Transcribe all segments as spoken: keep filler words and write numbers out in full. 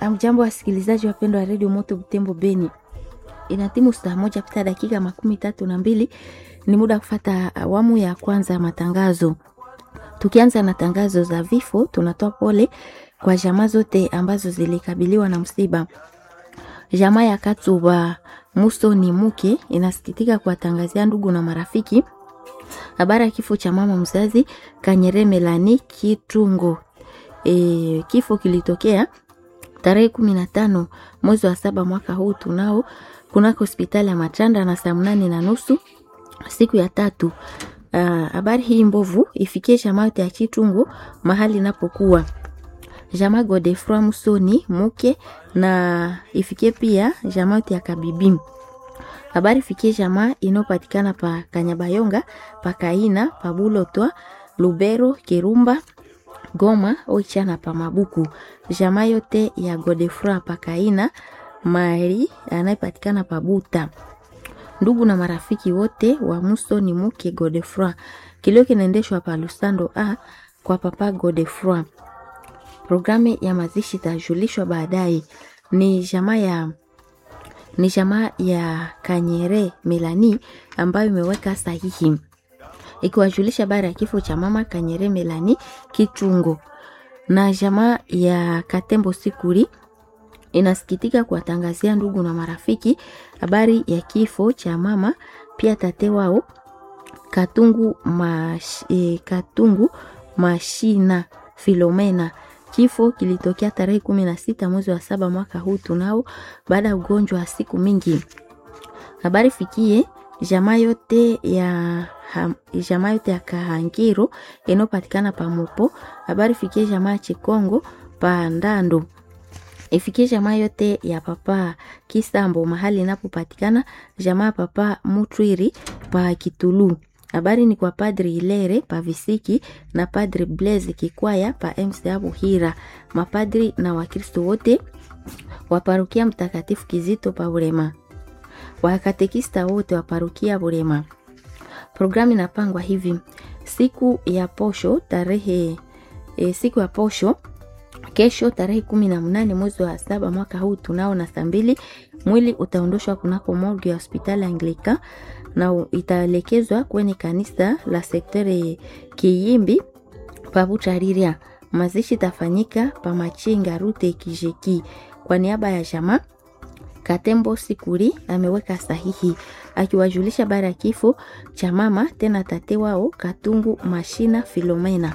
Amjambo wasikilizaji wapendwa wa Radio Moto Butembo Beni. Inatimu saa moja pita dakika makumi tatu na mbili. Ni muda kufata awamu ya kwanza ya matangazo. Tukianza na tangazo za vifo, tunatoa pole kwa jamaa zote ambazo zilikabiliwa na msiba. Jamaa ya Katuba Muso ni Muke inasikitika kuwatangazia ndugu na marafiki habari ya kifo cha mama mzazi Kanyere Melani Kitungo. E, kifo kilitokea tarehe kumi na tano mwezi wa saba mwaka huu tunao kunako hospitali ya Matanda na saa mnane na nusu siku ya tatu. Habari uh, hii mbovu ifikie jamaa yote ya Kitungo mahali napokuwa. Jamaa Godefroy Musoni Muke na ifikie pia jamaa yote ya Kabibi. Habari fikie jamaa inopatikana pa Kanyabayonga, pa Kaina, pa Bulotwa, Lubero, Kirumba, Goma, Oichana pa Mabuku. Jamaa yote ya Godefroy pa Kaina, Mari anayepatikana pa Buta. Ndugu na marafiki wote wa Musoni Muke Godefroy. Kilio kinaendeshwa pa Lusando A kwa papa Godefroy. Programu ya mazishi tajulishwa baadaye. Ni jamaa ya ni jamaa ya Kanyere Melani ambayo imeweka sahihi ikiwajulisha habari ya kifo cha mama Kanyere Melani Kitungo. Na jamaa ya Katembo Sikuri inasikitika kuwatangazia ndugu na marafiki habari ya kifo cha mama pia tate wao Katungu mash, eh, Katungu Mashina Filomena. Kifo kilitokea tarehe kumi na sita mwezi wa saba mwaka huu tunao baada ya ugonjwa wa siku mingi. Habari fikie jamaa yote ya ha, jamaa yote ya Kahangiro inopatikana pa Mopo. Habari fikie jamaa ya Chikongo pa Ndando. Ifikie jamaa yote ya papa Kisambo mahali inapopatikana jamaa papa Mutwiri pa Kitulu. Habari ni kwa Padri Ilere pa Visiki na Padri Blaise Kikwaya pa M C A Buhira. Mapadri na Wakristo wote wa parokia Mtakatifu Kizito pa Burema. Wakatekista wote wa parokia Burema. Programu inapangwa hivi: siku ya posho tarehe e, siku ya posho kesho tarehe kumi na mnane mwezi wa saba mwaka huu tunao na saa mbili mwili utaondoshwa kunako morgue ya hospitali Anglika na itaelekezwa kwenye kanisa la sektere Kiyimbi pa Butariria. Mazishi tafanyika pa Machinga Rute Kijeki. Kwa niaba ya jamaa Katembo Sikuri ameweka sahihi akiwajulisha habari ya kifo cha mama tena tate wao Katungu Mashina Filomena.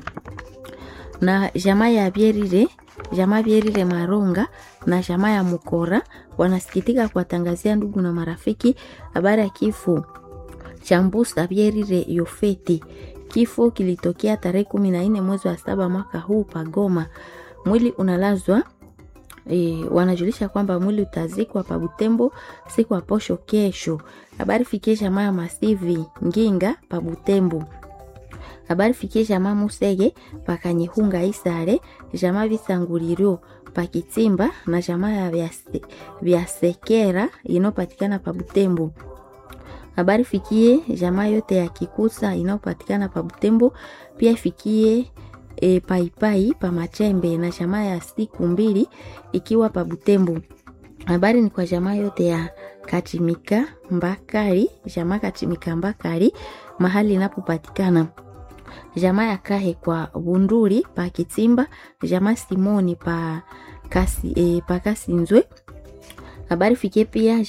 Na jamaa ya Bierire jamaa Bierire Maronga na jamaa ya Mukora wanasikitika kuwatangazia ndugu na marafiki habari ya kifo Chambusa Bierire Yofeti. Kifo kilitokea tarehe kumi na nne mwezi wa saba mwaka huu pa Goma. Mwili unalazwa e, wanajulisha kwamba mwili utazikwa pa Butembo siku ya posho kesho. Habari fikie jamaa ya Masivi Nginga pa Butembo. Habari fikie jamaa Musege pa Kanyehunga Isare, jamaa Visanguliro pa Kitimba na jamaa ya Vyasekera inopatikana pa Butembo. Habari fikie jamaa yote ya Kikusa inayopatikana pa Butembo, pia fikie e, Paipai pa Machembe na jamaa ya siku mbili ikiwa pa Butembo. Habari ni kwa jamaa yote ya Katimika Mbakari, jamaa Katimika Mbakari mahali inapopatikana. Jamaa ya Kahe kwa Bunduri pa Kitimba, jamaa Simoni pa Kasi e, pa Kasinzwe. Habari fikie pia